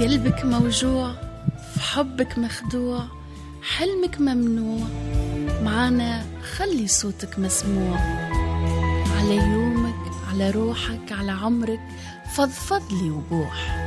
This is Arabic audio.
قلبك موجوع، في حبك مخدوع، حلمك ممنوع، معانا خلي صوتك مسموع. على يومك، على روحك، على عمرك، فضفضلي وبوح.